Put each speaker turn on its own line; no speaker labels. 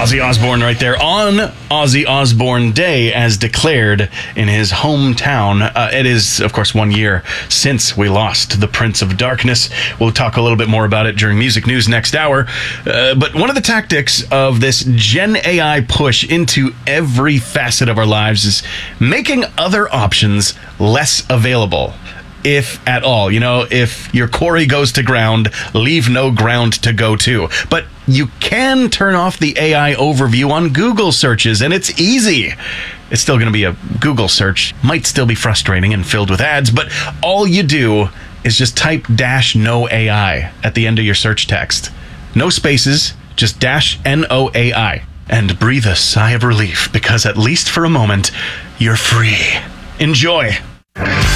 Ozzy Osbourne right there on Ozzy Osbourne Day as declared in his hometown. It is, of course, 1 year since we lost the Prince of Darkness. We'll talk a little bit more about it during Music News next hour. But one of the tactics of this Gen AI push into every facet of our lives is making other options less available. If at all. You know, if your quarry goes to ground, leave no ground to go to. But you can turn off the AI overview on Google searches, and it's easy. It's still going to be a Google search. Might still be frustrating and filled with ads, but all you do is just type -no AI at the end of your search text. No spaces, just -NO AI. And breathe a sigh of relief, because at least for a moment, you're free. Enjoy.